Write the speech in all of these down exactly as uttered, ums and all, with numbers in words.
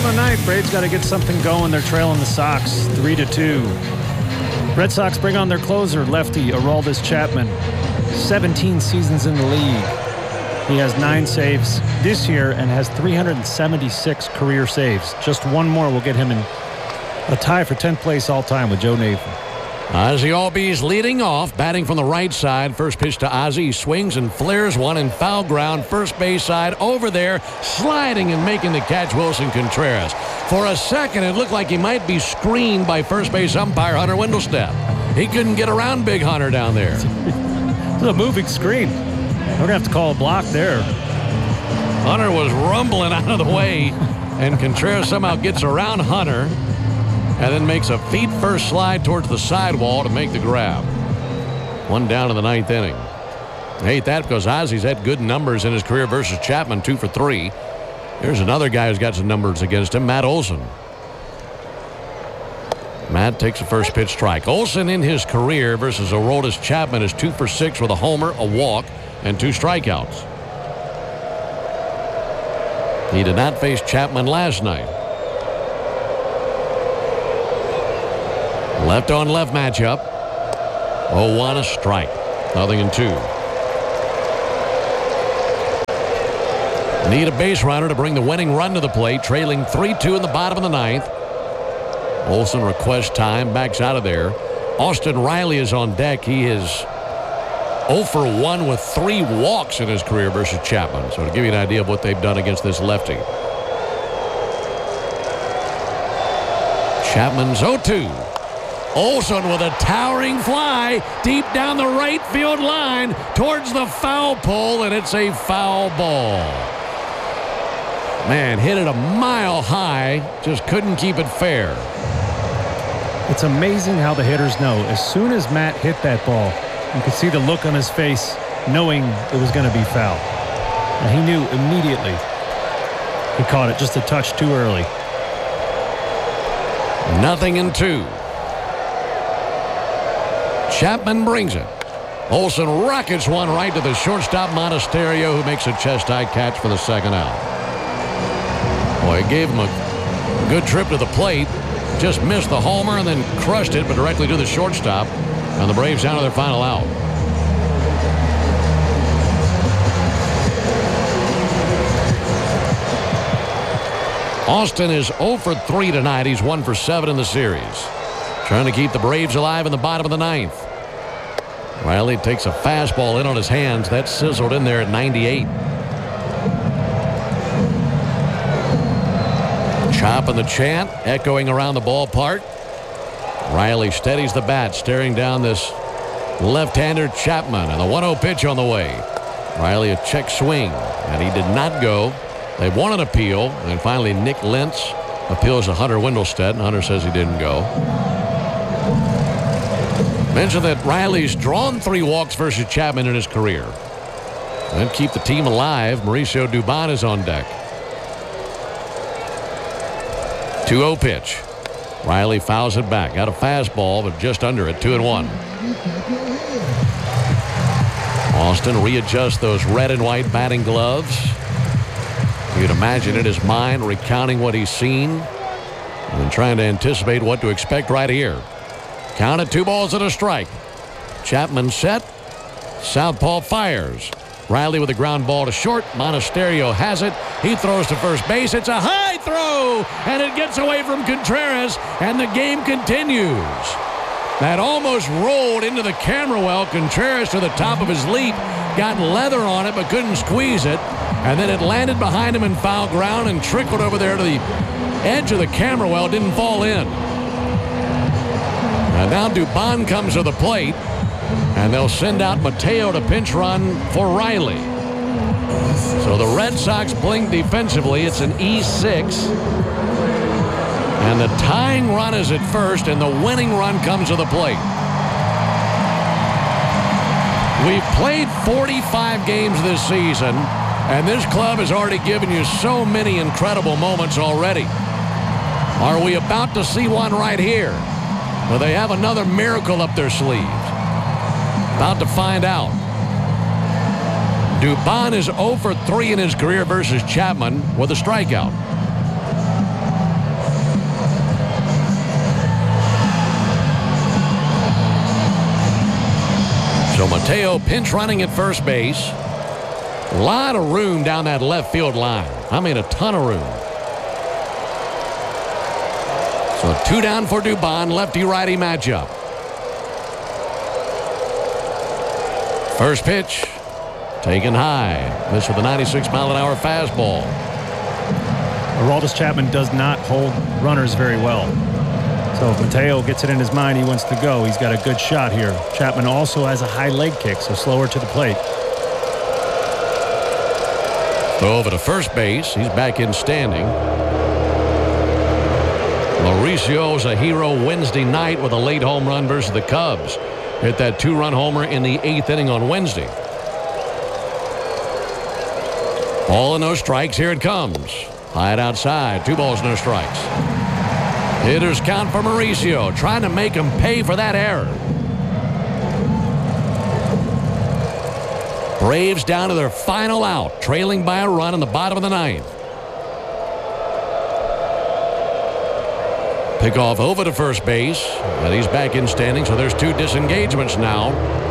the ninth. Braves got to get something going. They're trailing the Sox three to two. Red Sox bring on their closer, lefty Aroldis Chapman. seventeen seasons in the league. He has nine saves this year and has three hundred seventy-six career saves. Just one more will get him in a tie for tenth place all-time with Joe Nathan. Ozzie Albies leading off, batting from the right side. First pitch to Ozzie. He swings and flares one in foul ground. First base side over there, sliding and making the catch, Wilson Contreras. For a second, it looked like he might be screened by first base umpire Hunter Wendelstedt. He couldn't get around Big Hunter down there. It's a moving screen. We're going to have to call a block there. Hunter was rumbling out of the way, and Contreras somehow gets around Hunter and then makes a feet-first slide towards the sidewall to make the grab. One down in the ninth inning. I hate that because Ozzie's had good numbers in his career versus Chapman, two for three. Here's another guy who's got some numbers against him, Matt Olson. Matt takes a first pitch strike. Olson in his career versus Aroldis Chapman is two for six with a homer, a walk, and two strikeouts. He did not face Chapman last night. Left on left matchup. oh one a strike. Nothing in two. Need a base runner to bring the winning run to the plate. Trailing three two in the bottom of the ninth. Olson requests time. Backs out of there. Austin Riley is on deck. He is oh for one with three walks in his career versus Chapman. So to give you an idea of what they've done against this lefty. Chapman's oh two. Olson with a towering fly deep down the right field line towards the foul pole, and it's a foul ball. Man, hit it a mile high, just couldn't keep it fair. It's amazing how the hitters know. As soon as Matt hit that ball, you could see the look on his face knowing it was going to be foul. And he knew immediately. He caught it just a touch too early. Nothing in two. Chapman brings it. Olson rockets one right to the shortstop Monasterio, who makes a chest-high catch for the second out. Boy, he gave him a good trip to the plate. Just missed the homer and then crushed it, but directly to the shortstop. And the Braves down to their final out. Austin is oh for three tonight. He's one for seven in the series. Trying to keep the Braves alive in the bottom of the ninth. Riley takes a fastball in on his hands. That sizzled in there at ninety-eight. Chop and the chant echoing around the ballpark. Riley steadies the bat, staring down this left-hander Chapman, and the one oh pitch on the way. Riley a check swing, and he did not go. They won an appeal, and finally Nick Lentz appeals to Hunter Wendelstedt, and Hunter says he didn't go. Mentioned that Riley's drawn three walks versus Chapman in his career. And keep the team alive, Mauricio Dubon is on deck. two oh pitch. Riley fouls it back. Got a fastball, but just under it. Two and one. Austin readjusts those red and white batting gloves. You'd imagine in his mind recounting what he's seen and trying to anticipate what to expect right here. Counted two balls and a strike. Chapman set. Southpaw fires. Riley with a ground ball to short. Monasterio has it. He throws to first base. It's a high throw, and it gets away from Contreras, and the game continues. That almost rolled into the camera well. Contreras to the top of his leap. Got leather on it, but couldn't squeeze it. And then it landed behind him in foul ground and trickled over there to the edge of the camera well. Didn't fall in. And now Dubon comes to the plate, and they'll send out Mateo to pinch run for Riley. So the Red Sox blink defensively. It's an E six. And the tying run is at first, and the winning run comes to the plate. We've played forty-five games this season, and this club has already given you so many incredible moments already. Are we about to see one right here? Will they have another miracle up their sleeves? About to find out. Dubon is oh for three in his career versus Chapman with a strikeout. So Mateo pinch running at first base. A lot of room down that left field line. I mean, a ton of room. So two down for Dubon, lefty-righty matchup. First pitch, taken high. Missed with a ninety-six mile an hour fastball. Aroldis Chapman does not hold runners very well. So if Mateo gets it in his mind he wants to go, he's got a good shot here. Chapman also has a high leg kick, so slower to the plate. Throw over to first base. He's back in standing. Mauricio was a hero Wednesday night with a late home run versus the Cubs. Hit that two-run homer in the eighth inning on Wednesday. Ball and no strikes. Here it comes. High it outside. Two balls, no strikes. Hitters count for Mauricio, trying to make him pay for that error. Braves down to their final out, trailing by a run in the bottom of the ninth. Pickoff over to first base, and he's back in standing, so there's two disengagements now.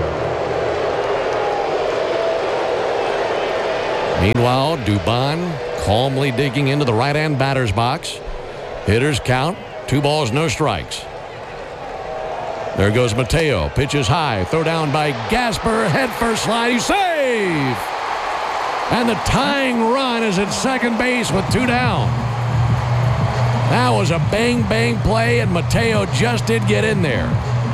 Meanwhile, Dubon calmly digging into the right-hand batter's box. Hitters count, two balls, no strikes. There goes Mateo. Pitches high. Throw down by Gasper. Head first slide. He's safe. And the tying run is at second base with two down. That was a bang-bang play, and Mateo just did get in there.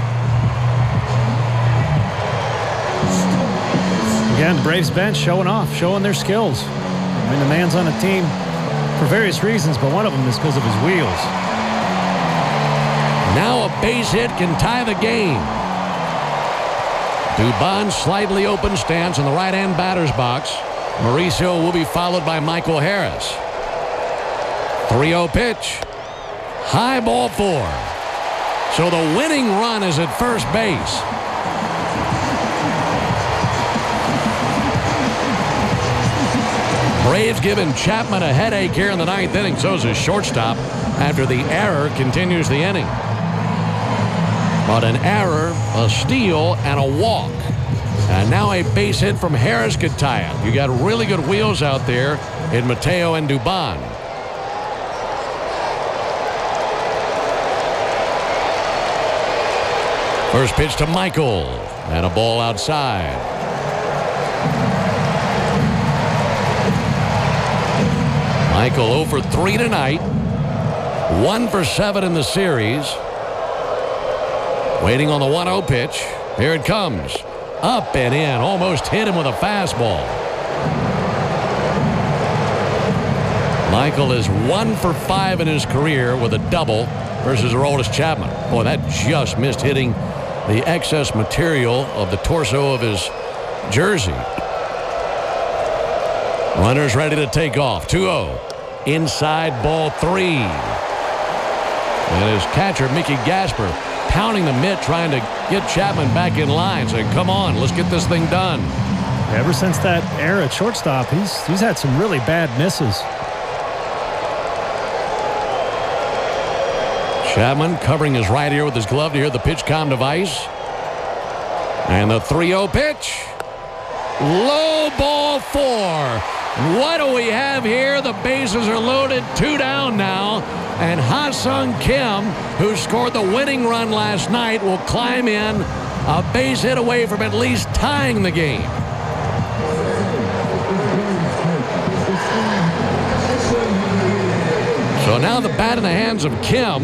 Again, the Braves bench showing off, showing their skills. I mean, the man's on the team for various reasons, but one of them is because of his wheels. Now a base hit can tie the game. Dubon slightly open stance in the right-hand batter's box. Mauricio will be followed by Michael Harris. three oh pitch. High ball four. So the winning run is at first base. Braves giving Chapman a headache here in the ninth inning. So is his shortstop after the error continues the inning. But an error, a steal, and a walk. And now a base hit from Harris could tie it. You got really good wheels out there in Mateo and Dubon. First pitch to Michael, and a ball outside. Michael oh for three tonight. one for seven in the series. Waiting on the one oh pitch. Here it comes. Up and in. Almost hit him with a fastball. Michael is one for five in his career with a double versus Aroldis Chapman. Boy, that just missed hitting the excess material of the torso of his jersey. Runners ready to take off. two oh. Inside ball three. And his catcher, Mickey Gasper, pounding the mitt, trying to get Chapman back in line, saying, come on, let's get this thing done. Ever since that era at shortstop, he's, he's had some really bad misses. Chapman covering his right ear with his glove to hear the pitch comm device. And the three oh pitch. Low ball four. What do we have here? The bases are loaded. Two down now. And Ha-Sung Kim, who scored the winning run last night, will climb in a base hit away from at least tying the game. So now the bat in the hands of Kim.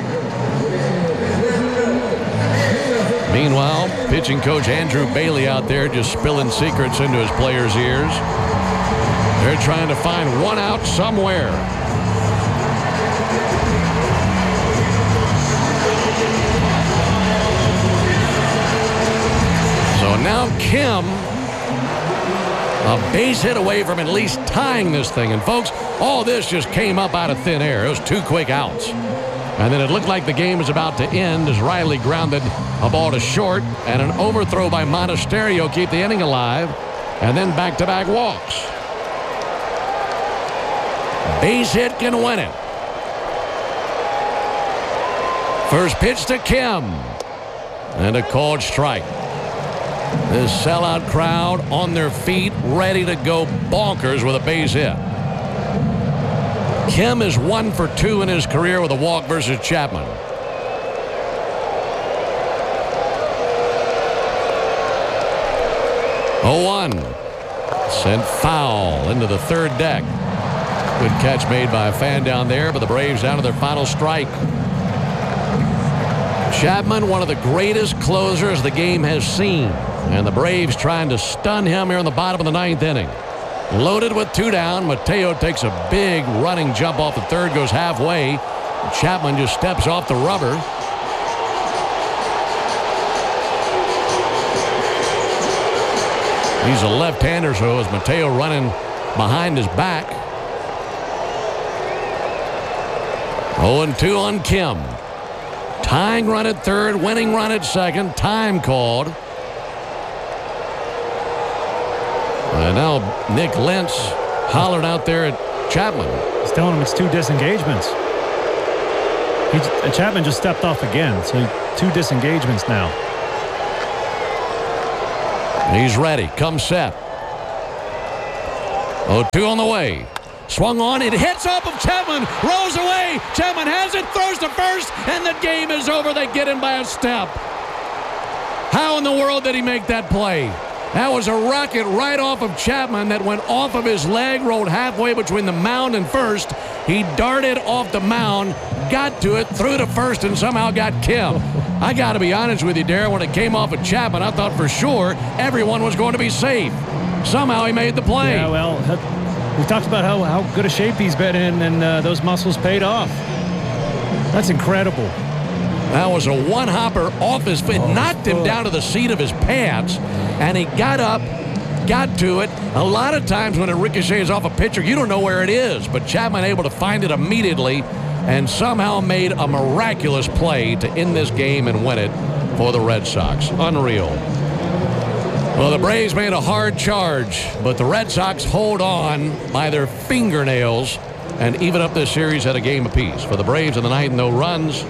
Meanwhile, pitching coach Andrew Bailey out there just spilling secrets into his players' ears. They're trying to find one out somewhere. So now Kim, a base hit away from at least tying this thing. And folks, all this just came up out of thin air. It was two quick outs. And then it looked like the game was about to end as Riley grounded a ball to short, and an overthrow by Monasterio keep the inning alive, and then back-to-back walks. Base hit can win it. First pitch to Kim. And a called strike. This sellout crowd on their feet, ready to go bonkers with a base hit. Kim is one for two in his career with a walk versus Chapman. oh one. Sent foul into the third deck. Good catch made by a fan down there, but the Braves down to their final strike. Chapman, one of the greatest closers the game has seen. And the Braves trying to stun him here in the bottom of the ninth inning. Loaded with two down. Mateo takes a big running jump off the third, goes halfway. Chapman just steps off the rubber. He's a left-hander, so is Mateo running behind his back. oh and two on Kim. Tying run at third, winning run at second. Time called. And now Nick Lentz hollered out there at Chapman. He's telling him it's two disengagements. He, Chapman just stepped off again, so two disengagements now. He's ready. Come set. oh two on the way. Swung on. It hits off of Chapman. Rolls away. Chapman has it. Throws to first. And the game is over. They get him by a step. How in the world did he make that play? That was a rocket right off of Chapman that went off of his leg, rolled halfway between the mound and first. He darted off the mound, got to it, threw to first, and somehow got Kim. I got to be honest with you, Darren, when it came off of Chapman, I thought for sure everyone was going to be safe. Somehow he made the play. Yeah, well, we talked about how, how good a shape he's been in, and uh, those muscles paid off. That's incredible. That was a one-hopper off his foot. Oh, knocked him foot. down to the seat of his pants, and he got up, got to it. A lot of times when it ricochets off a pitcher, you don't know where it is, but Chapman able to find it immediately and somehow made a miraculous play to end this game and win it for the Red Sox. Unreal. Well, the Braves made a hard charge, but the Red Sox hold on by their fingernails and even up this series at a game apiece. For the Braves in the ninth, no runs,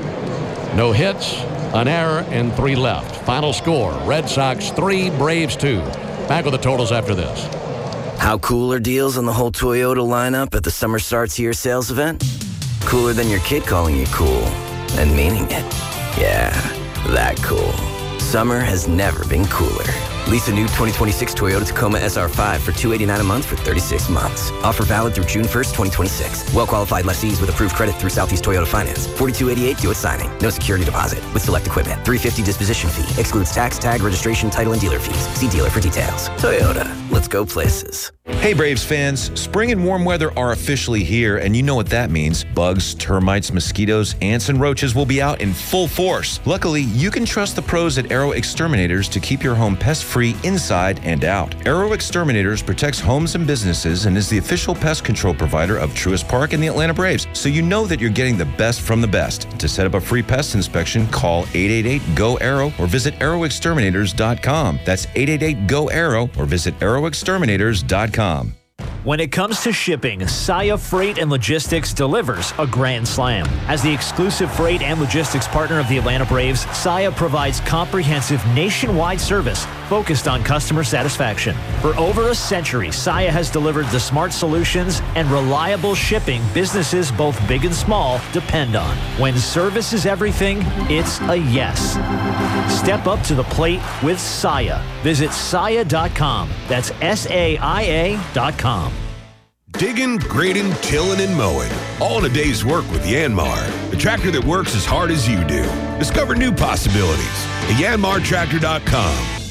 no hits, an error, and three left. Final score, Red Sox three, Braves two. Back with the totals after this. How cool are deals on the whole Toyota lineup at the Summer Starts Here sales event? Cooler than your kid calling you cool and meaning it. Yeah, that cool. Summer has never been cooler. Lease a new twenty twenty-six Toyota Tacoma S R five for two hundred eighty-nine dollars a month for thirty-six months. Offer valid through June first, twenty twenty-six. Well-qualified lessees with approved credit through Southeast Toyota Finance. forty-two eighty-eight due at signing. No security deposit. With select equipment. three hundred fifty dollars disposition fee. Excludes tax, tag, registration, title, and dealer fees. See dealer for details. Toyota. Let's go places. Hey Braves fans, spring and warm weather are officially here, and you know what that means. Bugs, termites, mosquitoes, ants, and roaches will be out in full force. Luckily, you can trust the pros at Aero Exterminators to keep your home pest-free inside and out. Aero Exterminators protects homes and businesses and is the official pest control provider of Truist Park and the Atlanta Braves, so you know that you're getting the best from the best. To set up a free pest inspection, call eight eight eight, G O, A R R O or visit aero exterminators dot com. That's eight eight eight, G O, A R R O or visit aero exterminators dot com. When it comes to shipping, Saia Freight and Logistics delivers a grand slam. As the exclusive freight and logistics partner of the Atlanta Braves, Saia provides comprehensive nationwide service focused on customer satisfaction. For over a century, Saia has delivered the smart solutions and reliable shipping businesses both big and small depend on. When service is everything, it's a yes. Step up to the plate with Saia. Visit saia dot com. That's S A I A dot com. Digging, grading, tilling, and mowing. All in a day's work with Yanmar, the tractor that works as hard as you do. Discover new possibilities at yanmar tractor dot com.